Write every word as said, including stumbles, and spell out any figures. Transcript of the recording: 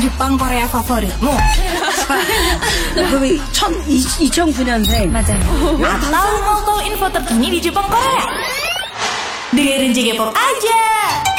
Jepang, Korea favoritmu? 그럼 이천구 년생. 맞아요. Atau mau tahu info terkini di Jepang Korea? Dengerin J K Pop aja.